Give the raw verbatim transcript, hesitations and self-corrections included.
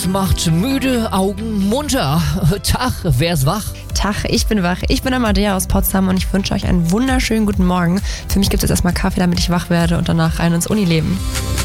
Macht müde, Augen munter. Tag, wer ist wach? Tag, ich bin wach. Ich bin Amadea aus Potsdam und ich wünsche euch einen wunderschönen guten Morgen. Für mich gibt es jetzt erstmal Kaffee, damit ich wach werde und danach rein ins Unileben.